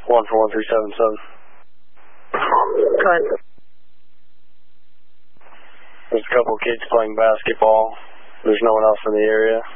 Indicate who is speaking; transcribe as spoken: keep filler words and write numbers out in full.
Speaker 1: one for one three seven seven.
Speaker 2: Go ahead.
Speaker 1: There's a couple kids playing basketball. There's no one else in the area.